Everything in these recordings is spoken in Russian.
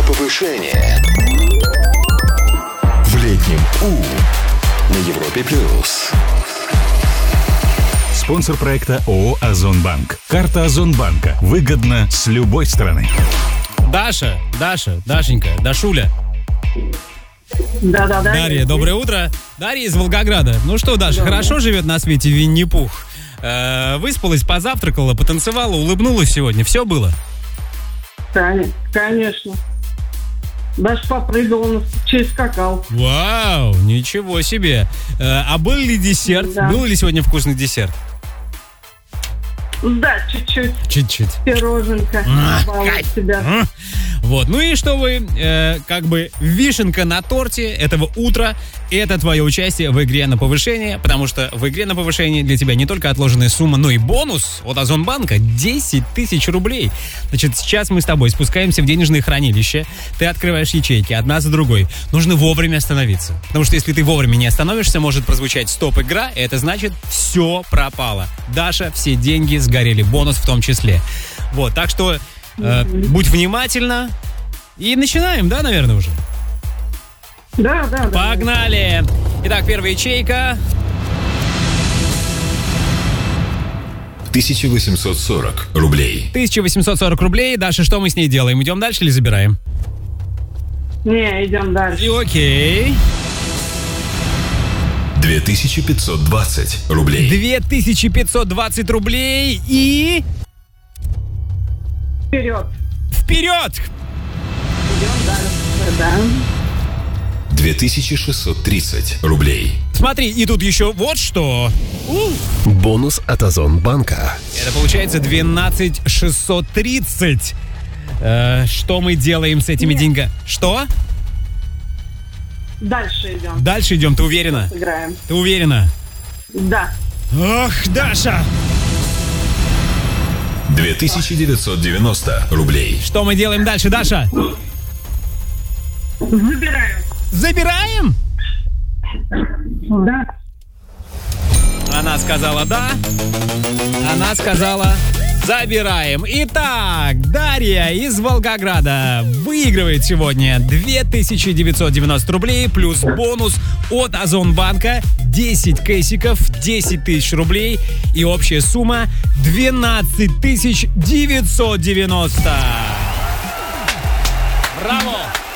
повышение. В летнем У на Европе плюс. Спонсор проекта ООО «Озонбанк». Карта Озонбанка. Выгодно с любой стороны. Дашенька, Дашуля. Да. Дарья, доброе утро. Дарья из Волгограда. Ну что, Даша, хорошо живет на свете Винни-Пух? Выспалась, позавтракала, потанцевала, улыбнулась сегодня. Все было? Конечно. Даже попрыгал, через скакал. Вау, ничего себе. А был ли десерт? Да. Был ли сегодня вкусный десерт? Да, чуть-чуть. Пироженка. Балует себя. Вот, ну и что вы, вишенка на торте этого утра, это твое участие в игре на повышение, потому что в игре на повышение для тебя не только отложенная сумма, но и бонус от Озонбанка 10 тысяч рублей. Значит, сейчас мы с тобой спускаемся в денежное хранилище, ты открываешь ячейки одна за другой. Нужно вовремя остановиться, потому что если ты вовремя не остановишься, может прозвучать стоп-игра, и это значит все пропало. Даша, все деньги сгорели, бонус в том числе. Вот, так что будь внимательна. И начинаем, да, наверное, уже? Да. Погнали! Итак, первая ячейка. 1840 рублей. 1840 рублей. Даша, что мы с ней делаем? Идем дальше или забираем? Не, идем дальше. И окей. 2520 рублей. 2520 рублей и... Вперед. Идем дальше, да. 2630 рублей. Смотри, и тут еще вот что. Бонус от Озонбанка. Это получается 12630. Что мы делаем с этими деньгами? Что? Дальше Дальше идем, ты уверена? Играем. Ты уверена? Да. Ох, Даша! 2990 рублей. Что мы делаем дальше, Даша? Забираем? Да. Она сказала да. Она сказала забираем. Итак, Дарья из Волгограда выигрывает сегодня 2990 рублей плюс бонус от Озонбанка 10 кейсиков, 10 тысяч рублей и общая сумма 12 990. Браво!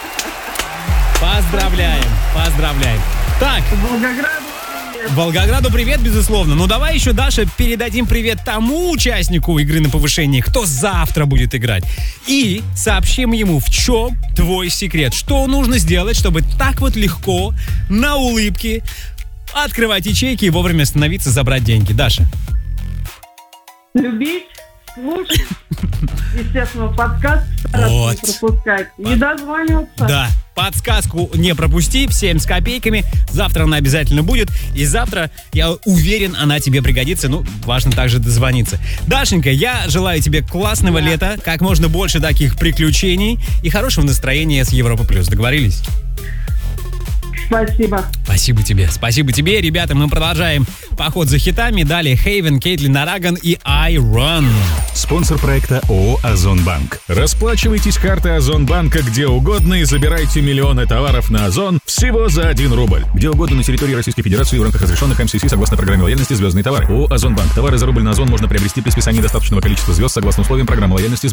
Поздравляем. Так. Волгограду привет, безусловно. Ну давай еще, Даша, передадим привет тому участнику игры на повышение, кто завтра будет играть. И сообщим ему, в чем твой секрет. Что нужно сделать, чтобы так вот легко, на улыбке, открывать ячейки и вовремя остановиться, забрать деньги. Даша. Любить, слушать, естественно, подсказки стараться не пропускать. И дозваниваться. Да. Подсказку не пропусти, 7 с копейками. Завтра она обязательно будет. И завтра, я уверен, она тебе пригодится. Ну, важно также дозвониться. Дашенька, я желаю тебе классного лета, как можно больше таких приключений и хорошего настроения с Европа+. Договорились? Спасибо. Спасибо тебе. Ребята, мы продолжаем поход за хитами. Далее Хейвен, Кейтлин Араган и I Run. Спонсор проекта ООО «Озонбанк». Расплачивайтесь картой Озонбанка где угодно и забирайте миллионы товаров на Озон всего за 1 рубль. Где угодно на территории Российской Федерации в рамках разрешенных МСС согласно программе лояльности «Звездные товары». ООО «Озонбанк». Товары за рубль на Озон можно приобрести при списании достаточного количества звезд согласно условиям программы лояльности